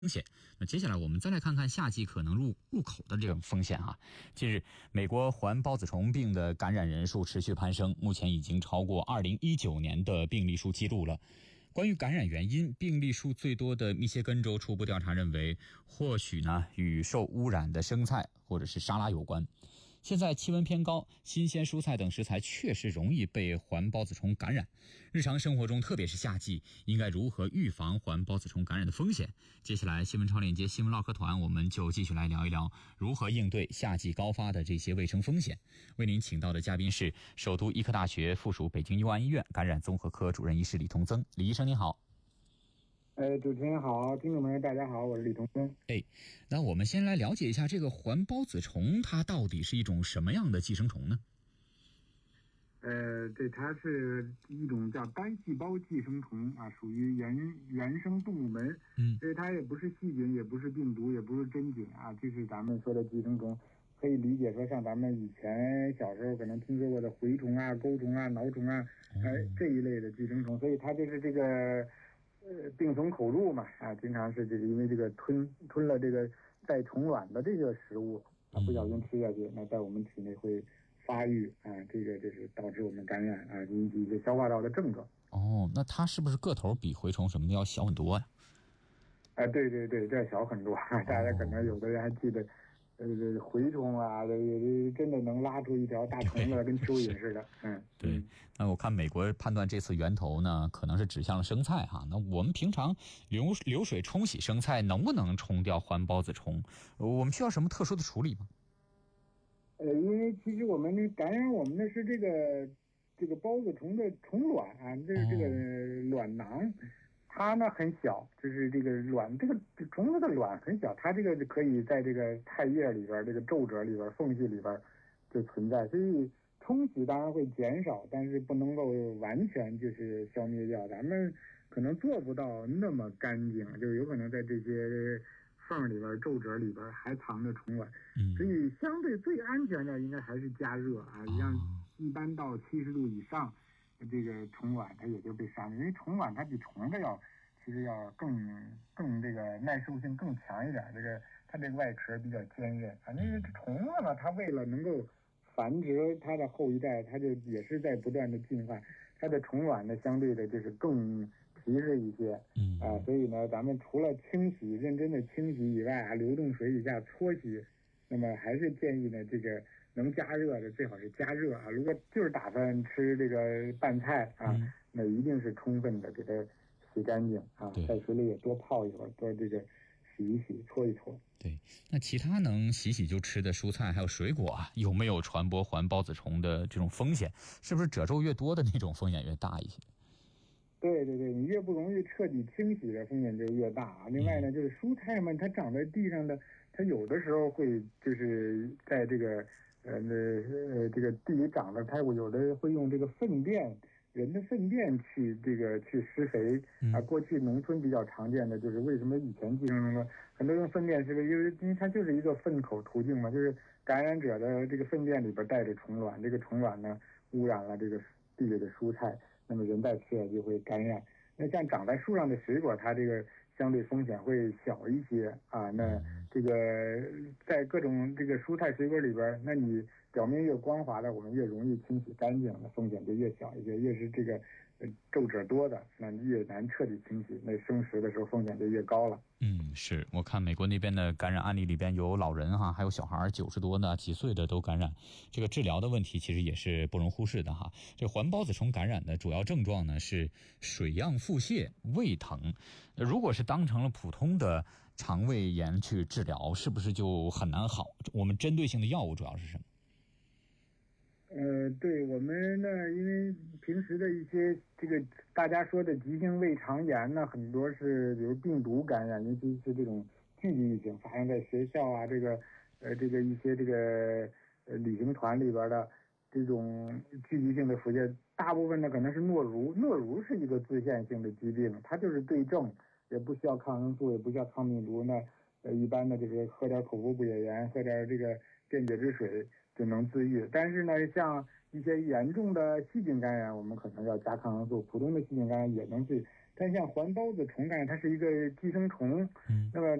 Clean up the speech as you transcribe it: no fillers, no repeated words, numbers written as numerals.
风险。那接下来我们再来看看夏季可能入口的这种风险哈。近日，美国环孢子虫病的感染人数持续攀升，目前已经超过2019年的病例数记录了。关于感染原因，病例数最多的密歇根州初步调查认为，或许呢与受污染的生菜或者是沙拉有关。现在气温偏高，新鲜蔬菜等食材确实容易被环孢子虫感染。日常生活中，特别是夏季，应该如何预防环孢子虫感染的风险？接下来新闻超链接新闻唠嗑团，我们就继续来聊一聊如何应对夏季高发的这些卫生风险。为您请到的嘉宾是首都医科大学附属北京佑安医院感染综合科主任医师李同增。李医生您好。 主持人好，听众朋友大家好，我是李同增。 那我们先来了解一下这个环孢子虫，它到底是一种什么样的寄生虫呢？ 它是一种叫单细胞寄生虫啊，属于原生动物门。所以它也不是细菌，也不是病毒，也不是真菌啊，就是咱们说的寄生虫。可以理解说，像咱们以前小时候可能听说过的蛔虫啊、钩虫啊、挠虫啊，这一类的寄生虫。所以它就是这个病从口入嘛，啊，经常是这个因为这个吞了这个带虫卵的这个食物啊，不小心吃下去，那在我们体内会发育啊，这个就是导致我们感染啊，引起一些消化道的症状。 那它是不是个头比蛔虫什么的要小很多呀？ 对，这小很多。大家可能有的人还记得，蛔虫啊，真的能拉出一条大虫子跟蚯蚓似的。 对。那我看美国判断这次源头呢，可能是指向了生菜哈。那我们平常流水冲洗生菜，能不能冲掉环孢子虫？我们需要什么特殊的处理吗？ 因为其实我们感染我们的是这个孢子虫的虫卵啊，这个卵囊。它呢很小，就是这个卵，这个虫子的卵很小，它这个可以在这个菜叶里边、这个皱褶里边、缝隙里边就存在，所以冲洗当然会减少，但是不能够完全就是消灭掉。咱们可能做不到那么干净，就有可能在这些缝里边、皱褶里边还藏着虫卵。所以相对最安全的应该还是加热啊，让一般到70度以上。这个虫卵它也就被杀灭，因为虫卵它比虫子其实要更这个耐受性更强一点，这个它这个外壳比较坚韧。反正这虫子呢，它为了能够繁殖它的后一代，它就也是在不断的进化，它的虫卵呢相对的就是更皮实一些。所以呢，咱们除了认真的清洗以外啊，流动水以下搓洗，那么还是建议呢这个。能加热的最好是加热啊！如果就是打算吃这个拌菜啊，那一定是充分的给它洗干净啊，在水里也多泡一会儿，多这个洗一洗、搓一搓。 对，那其他能洗就吃的蔬菜还有水果啊，有没有传播环孢子虫的这种风险？是不是褶皱越多的那种风险越大一些？ 对，你越不容易彻底清洗的风险就越大啊。另外呢，就是蔬菜嘛，它长在地上的，它有的时候会就是在这个。这个地里长的，它有的会用这个人的粪便去施肥啊。过去农村比较常见的就是为什么以前寄生虫呢？很多用粪便施肥，因为它就是一个粪口途径嘛，就是感染者的这个粪便里边带着虫卵，这个虫卵呢污染了这个地里的蔬菜，那么人再吃了就会感染。那像长在树上的水果，它这个相对风险会小一些啊。那这个在各种这个蔬菜水果里边，那你表面越光滑的，我们越容易清洗干净，那风险就越小一些。越是这个皱褶多的，那越难彻底清洗，那生食的时候风险就越高了。 是我看美国那边的感染案例里边有老人哈，还有小孩90多的、几岁的都感染。这个治疗的问题其实也是不容忽视的哈。这环孢子虫感染的主要症状呢是水样腹泻、胃疼。如果是当成了普通的肠胃炎去治疗，是不是就很难好？我们针对性的药物主要是什么？ 对我们呢，因为平时的一些这个大家说的急性胃肠炎呢，很多是比如病毒感染，尤其是这种聚集性发生在学校啊，这个一些这个旅行团里边的这种聚集性的腹泻，大部分呢可能是诺如。诺如是一个自限性的疾病，它就是对症，也不需要抗生素，也不需要抗病毒。那一般的就是喝点口服补血盐，喝点这个电解质水就能自愈。但是呢，像一些严重的细菌感染，我们可能要加抗生素。普通的细菌感染也能去但像环孢子虫呢，它是一个寄生虫，那么